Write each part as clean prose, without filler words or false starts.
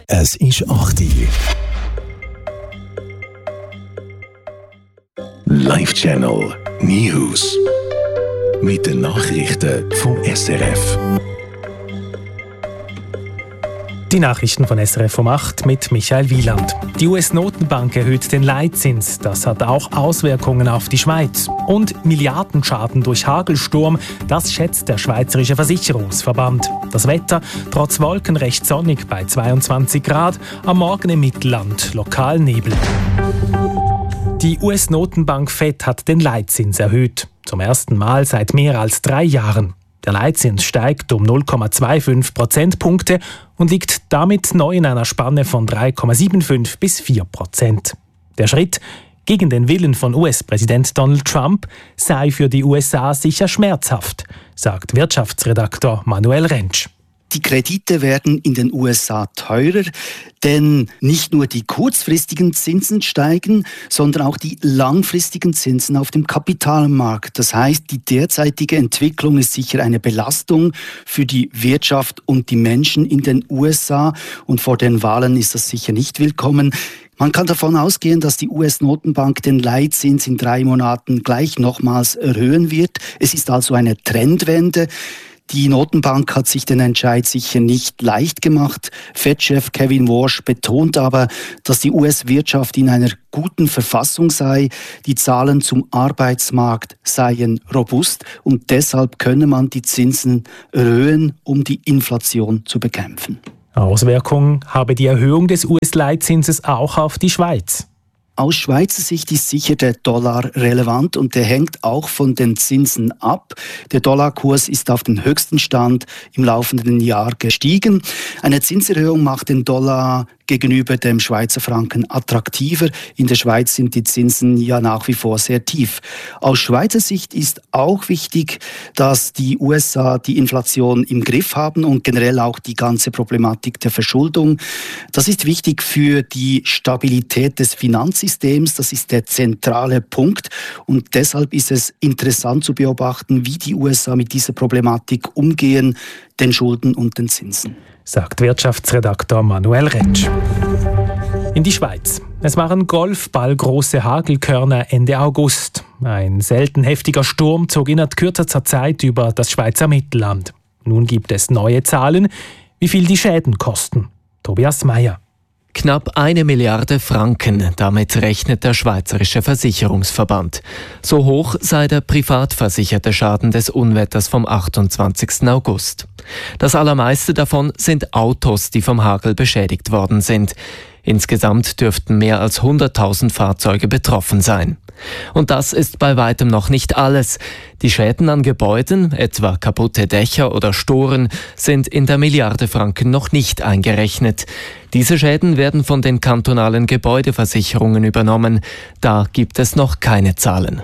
Es ist 8 Uhr. Live Channel News. Mit den Nachrichten vom SRF. Die Nachrichten von SRF um 8 mit Michael Wieland. Die US-Notenbank erhöht den Leitzins. Das hat auch Auswirkungen auf die Schweiz. Und Milliardenschaden durch Hagelsturm, das schätzt der Schweizerische Versicherungsverband. Das Wetter trotz Wolken recht sonnig bei 22 Grad, am Morgen im Mittelland lokal Nebel. Die US-Notenbank FED hat den Leitzins erhöht. Zum ersten Mal seit mehr als 3 Jahren. Der Leitzins steigt um 0,25 Prozentpunkte und liegt damit neu in einer Spanne von 3,75 bis 4%. Der Schritt gegen den Willen von US-Präsident Donald Trump sei für die USA sicher schmerzhaft, sagt Wirtschaftsredaktor Manuel Rentsch. Die Kredite werden in den USA teurer, denn nicht nur die kurzfristigen Zinsen steigen, sondern auch die langfristigen Zinsen auf dem Kapitalmarkt. Das heißt, die derzeitige Entwicklung ist sicher eine Belastung für die Wirtschaft und die Menschen in den USA. Und vor den Wahlen ist das sicher nicht willkommen. Man kann davon ausgehen, dass die US-Notenbank den Leitzins in 3 Monaten gleich nochmals erhöhen wird. Es ist also eine Trendwende. Die Notenbank hat sich den Entscheid sicher nicht leicht gemacht. Fed-Chef Kevin Warsh betont aber, dass die US-Wirtschaft in einer guten Verfassung sei. Die Zahlen zum Arbeitsmarkt seien robust und deshalb könne man die Zinsen erhöhen, um die Inflation zu bekämpfen. Auswirkungen habe die Erhöhung des US-Leitzinses auch auf die Schweiz. Aus Schweizer Sicht ist sicher der Dollar relevant und der hängt auch von den Zinsen ab. Der Dollarkurs ist auf den höchsten Stand im laufenden Jahr gestiegen. Eine Zinserhöhung macht den Dollar gegenüber dem Schweizer Franken attraktiver. In der Schweiz sind die Zinsen ja nach wie vor sehr tief. Aus Schweizer Sicht ist auch wichtig, dass die USA die Inflation im Griff haben und generell auch die ganze Problematik der Verschuldung. Das ist wichtig für die Stabilität des Finanzsystems. Das ist der zentrale Punkt. Und deshalb ist es interessant zu beobachten, wie die USA mit dieser Problematik umgehen, den Schulden und den Zinsen. Sagt Wirtschaftsredaktor Manuel Rentsch. In die Schweiz. Es waren golfballgroße Hagelkörner Ende August. Ein selten heftiger Sturm zog innerhalb kürzester Zeit über das Schweizer Mittelland. Nun gibt es neue Zahlen, wie viel die Schäden kosten. Tobias Meyer. Knapp 1 Milliarde Franken, damit rechnet der Schweizerische Versicherungsverband. So hoch sei der privat versicherte Schaden des Unwetters vom 28. August. Das allermeiste davon sind Autos, die vom Hagel beschädigt worden sind. Insgesamt dürften mehr als 100.000 Fahrzeuge betroffen sein. Und das ist bei weitem noch nicht alles. Die Schäden an Gebäuden, etwa kaputte Dächer oder Storen, sind in der Milliarde Franken noch nicht eingerechnet. Diese Schäden werden von den kantonalen Gebäudeversicherungen übernommen. Da gibt es noch keine Zahlen.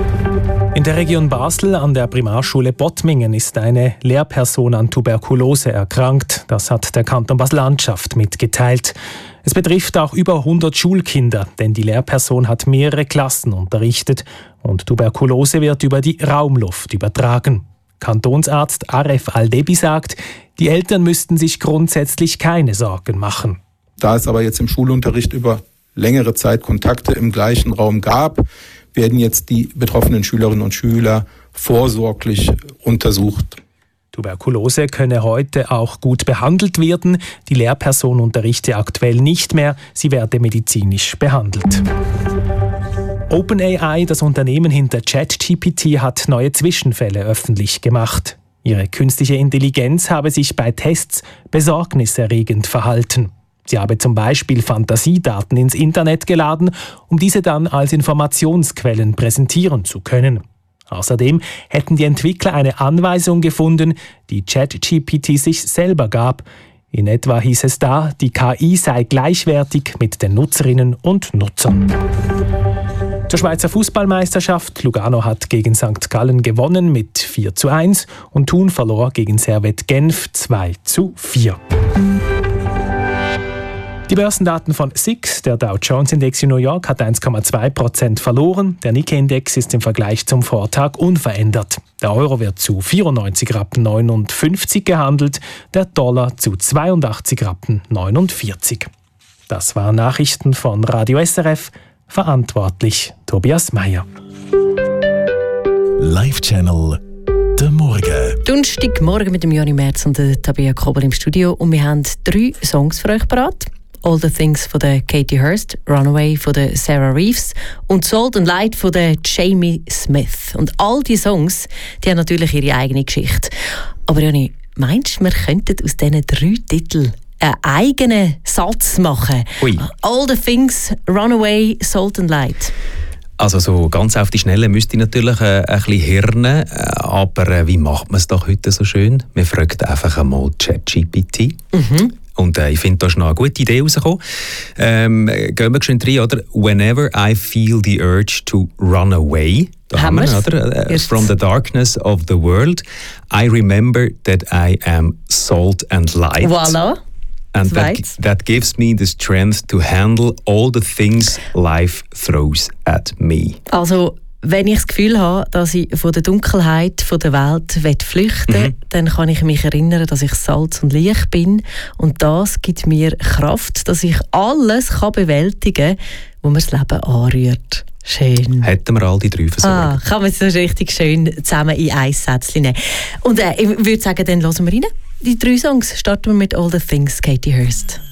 In der Region Basel an der Primarschule Bottmingen ist eine Lehrperson an Tuberkulose erkrankt. Das hat der Kanton Basel-Landschaft mitgeteilt. Es betrifft auch über 100 Schulkinder, denn die Lehrperson hat mehrere Klassen unterrichtet und Tuberkulose wird über die Raumluft übertragen. Kantonsarzt Aref Aldebi sagt, die Eltern müssten sich grundsätzlich keine Sorgen machen. Da es aber jetzt im Schulunterricht über längere Zeit Kontakte im gleichen Raum gab, werden jetzt die betroffenen Schülerinnen und Schüler vorsorglich untersucht. Tuberkulose könne heute auch gut behandelt werden. Die Lehrperson unterrichte aktuell nicht mehr, sie werde medizinisch behandelt. OpenAI, das Unternehmen hinter ChatGPT, hat neue Zwischenfälle öffentlich gemacht. Ihre künstliche Intelligenz habe sich bei Tests besorgniserregend verhalten. Sie habe zum Beispiel Fantasiedaten ins Internet geladen, um diese dann als Informationsquellen präsentieren zu können. Außerdem hätten die Entwickler eine Anweisung gefunden, die ChatGPT sich selber gab. In etwa hieß es da, die KI sei gleichwertig mit den Nutzerinnen und Nutzern. Zur Schweizer Fußballmeisterschaft. Lugano hat gegen St. Gallen gewonnen mit 4:1 und Thun verlor gegen Servette Genf 2:4. Die Börsendaten von SIX, der Dow Jones Index in New York, hat 1,2% verloren. Der Nikkei-Index ist im Vergleich zum Vortag unverändert. Der Euro wird zu 94,59 Rappen gehandelt, der Dollar zu 82,49 Rappen. Das waren Nachrichten von Radio SRF, verantwortlich Tobias Meyer. Live-Channel der Morgen. Donnerstagmorgen mit dem Joni Merz und der Tabea Kobel im Studio. Und wir haben 3 Songs für euch parat. All the Things von der Katie Hurst, Runaway von der Sarah Reeves und Salt and Light von der Jamie Smith. Und all die Songs, die haben natürlich ihre eigene Geschichte. Aber Joni, meinst du, wir könnten aus diesen 3 Titeln einen eigenen Satz machen? Ui. All the Things, Runaway, Salt and Light. Also so ganz auf die Schnelle müsste ich natürlich ein bisschen hirnen, aber wie macht man es doch heute so schön? Man fragt einfach einmal ChatGPT. Und ich finde, da ist noch eine gute Idee rausgekommen. Gehen wir schön rein, oder? Whenever I feel the urge to run away, da haben wir, oder? From the darkness of the world, I remember that I am salt and light. Voilà. And that gives me the strength to handle all the things life throws at me. Also, wenn ich das Gefühl habe, dass ich von der Dunkelheit von der Welt flüchten will, dann kann ich mich erinnern, dass ich Salz und Licht bin. Und das gibt mir Kraft, dass ich alles bewältigen kann, wo mir das Leben anrührt. Schön. Hätten wir all die 3 versorgt. Kann man es so richtig schön zusammen in ein Sätzchen nehmen. Und ich würde sagen, dann hören wir rein. Die 3 Songs starten wir mit All the Things, Katie Hurst.